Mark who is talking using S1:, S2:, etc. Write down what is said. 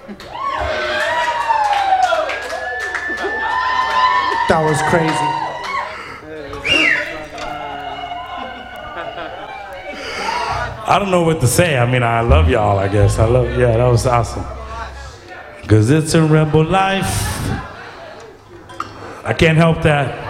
S1: That was crazy.
S2: I don't know what to say. I mean, I love y'all, I guess. Yeah, that was awesome. Because it's a rebel life. I can't help that.